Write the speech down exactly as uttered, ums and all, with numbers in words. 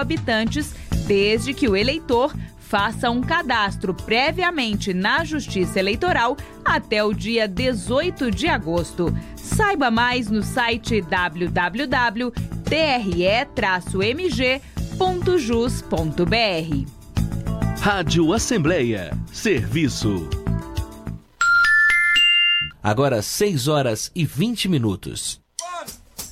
habitantes, desde que o eleitor faça um cadastro previamente na Justiça Eleitoral até o dia dezoito de agosto. Saiba mais no site w w w ponto t r e traço m g ponto jus ponto b r. Rádio Assembleia. Serviço. Agora seis horas e vinte minutos.